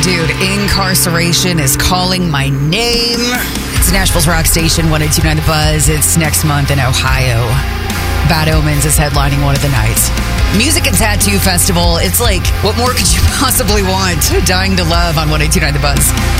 Dude, incarceration is calling my name. It's Nashville's rock station, 102.9 The Buzz. It's next month in Ohio. Bad Omens is headlining one of the nights. Music and Tattoo Festival. It's like, what more could you possibly want? Dying to Love on 102.9 The Buzz.